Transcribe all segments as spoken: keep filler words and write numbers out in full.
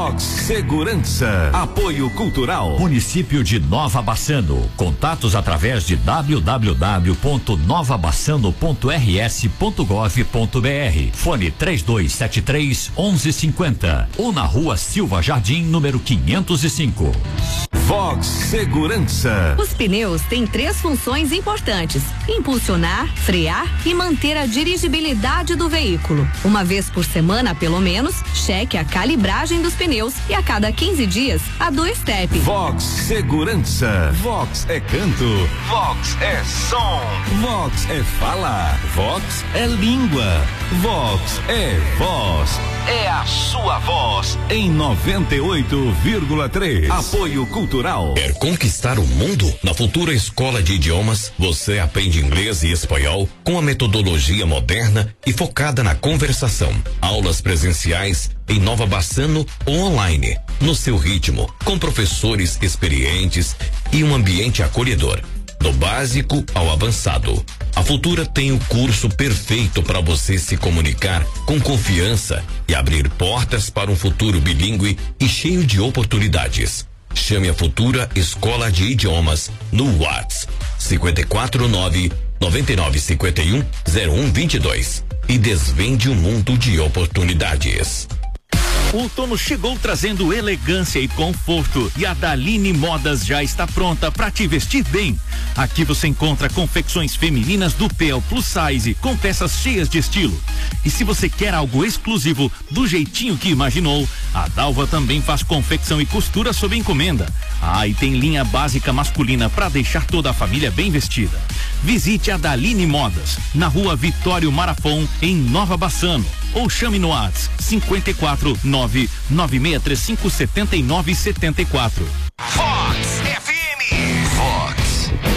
Vox Segurança. Apoio Cultural. Município de Nova Bassano. Contatos através de w w w ponto nova bassano ponto r s ponto gov ponto b r. Fone três dois sete três, onze cinquenta ou na rua Silva Jardim, número quinhentos e cinco. Vox Segurança. Os pneus têm três funções importantes: impulsionar, frear e manter a dirigibilidade do veículo. Uma vez por semana, pelo menos, cheque a calibragem dos pneus e a cada quinze dias, a do estepe. Vox Segurança. Vox é canto. Vox é som. Vox é fala. Vox é língua. Vox é voz. É a sua voz em noventa e oito vírgula três. Apoio Cultural. Quer conquistar o mundo? Na Futura Escola de Idiomas, você aprende inglês e espanhol com a metodologia moderna e focada na conversação. Aulas presenciais em Nova Bassano ou online, no seu ritmo, com professores experientes e um ambiente acolhedor. Do básico ao avançado, a Futura tem o curso perfeito para você se comunicar com confiança e abrir portas para um futuro bilíngue e cheio de oportunidades. Chame a Futura Escola de Idiomas no WhatsApp cinco quatro nove, nove nove cinco um, zero um dois dois e desvende um mundo de oportunidades. O outono chegou trazendo elegância e conforto e a Daline Modas já está pronta para te vestir bem. Aqui você encontra confecções femininas do P ao Plus Size com peças cheias de estilo. E se você quer algo exclusivo do jeitinho que imaginou, a Dalva também faz confecção e costura sob encomenda. Ah, e tem linha básica masculina para deixar toda a família bem vestida. Visite a Daline Modas na Rua Vitório Marafon, em Nova Bassano, ou chame no WhatsApp cinco quatro nove, nove seis três cinco, sete nove sete quatro. Vox F M. Vox.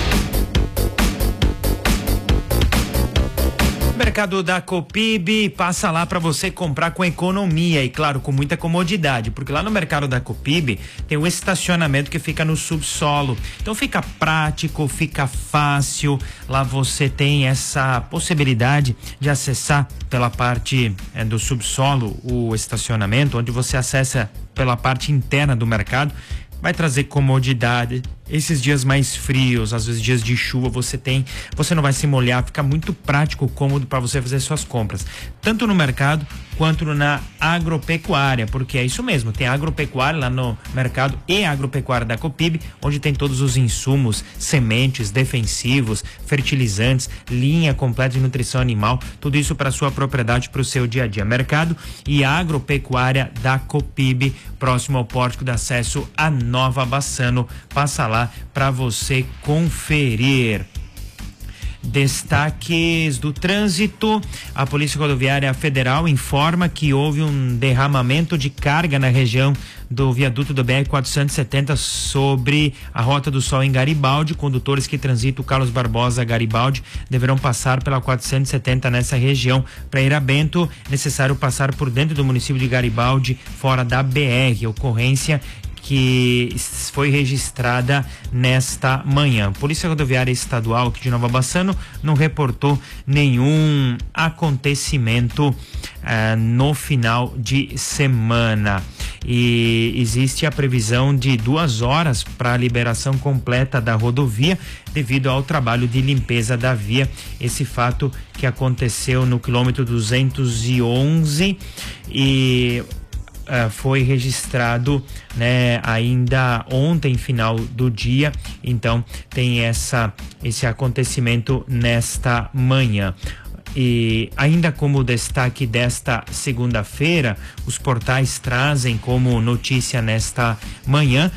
Mercado da Copib, passa lá para você comprar com economia e, claro, com muita comodidade, porque lá no Mercado da Copib tem um estacionamento que fica no subsolo, então fica prático, fica fácil. Lá você tem essa possibilidade de acessar pela parte é, do subsolo o estacionamento, onde você acessa pela parte interna do mercado. Vai trazer comodidade. Esses dias mais frios, às vezes dias de chuva, você tem, você não vai se molhar, fica muito prático, cômodo para você fazer suas compras, tanto no mercado quanto na agropecuária, porque é isso mesmo, tem agropecuária lá no mercado e agropecuária da Copib, onde tem todos os insumos, sementes, defensivos, fertilizantes, linha completa de nutrição animal, tudo isso para sua propriedade, para o seu dia a dia. Mercado e agropecuária da Copib, próximo ao pórtico de acesso a Nova Bassano. Passa lá para você conferir. Destaques do trânsito: a Polícia Rodoviária Federal informa que houve um derramamento de carga na região do viaduto do B R quatrocentos e setenta sobre a Rota do Sol em Garibaldi. Condutores que transitam o Carlos Barbosa Garibaldi deverão passar pela quatrocentos e setenta nessa região. Para ir a Bento, necessário passar por dentro do município de Garibaldi, fora da B R. Ocorrência que foi registrada nesta manhã. Polícia Rodoviária Estadual aqui de Nova Bassano não reportou nenhum acontecimento uh, no final de semana. E existe a previsão de duas horas para a liberação completa da rodovia devido ao trabalho de limpeza da via. Esse fato que aconteceu no quilômetro duzentos e onze e Uh, foi registrado, né, ainda ontem, final do dia. Então tem essa esse acontecimento nesta manhã. E ainda como destaque desta segunda-feira, os portais trazem como notícia nesta manhã